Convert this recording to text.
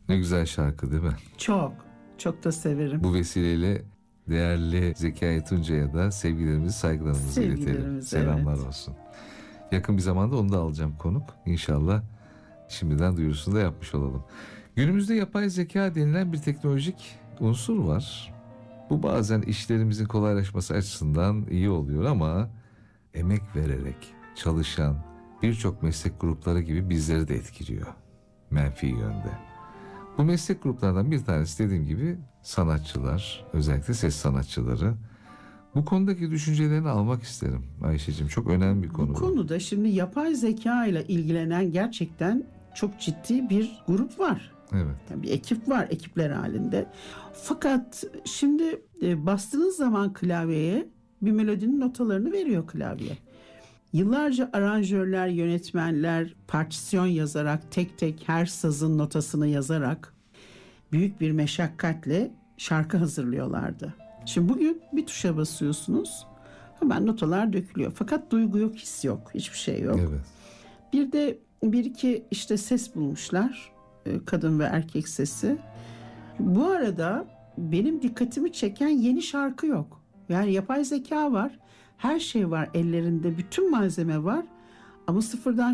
Ne güzel şarkı değil mi? Çok, çok da severim. Bu vesileyle değerli Zekai Tuncay'a da sevgilerimizi, saygılarımızı iletelim. Sevgilerimiz, Selamlar evet. olsun. Yakın bir zamanda onu da alacağım konuk. İnşallah şimdiden duyurusunu da yapmış olalım. Günümüzde yapay zeka denilen bir teknolojik unsur var. Bu bazen işlerimizin kolaylaşması açısından iyi oluyor ama emek vererek çalışan birçok meslek grupları gibi bizleri de etkiliyor menfi yönde. Bu meslek gruplardan bir tanesi dediğim gibi sanatçılar, özellikle ses sanatçıları. Bu konudaki düşüncelerini almak isterim Ayşe'cim. Çok önemli bir Bu konu bu. konuda şimdi yapay zeka ile ilgilenen gerçekten çok ciddi bir grup var. Evet. Yani bir ekip var, ekipler halinde. Fakat şimdi bastığınız zaman klavyeye bir melodinin notalarını veriyor klavye. Yıllarca aranjörler, yönetmenler partisyon yazarak, tek tek her sazın notasını yazarak büyük bir meşakkatle şarkı hazırlıyorlardı. Şimdi bugün bir tuşa basıyorsunuz, hemen notalar dökülüyor. Fakat duygu yok, his yok, hiçbir şey yok. Evet. Bir de bir iki işte ses bulmuşlar, kadın ve erkek sesi. Bu arada benim dikkatimi çeken yeni şarkı yok. Yani yapay zeka var, her şey var ellerinde, bütün malzeme var ama sıfırdan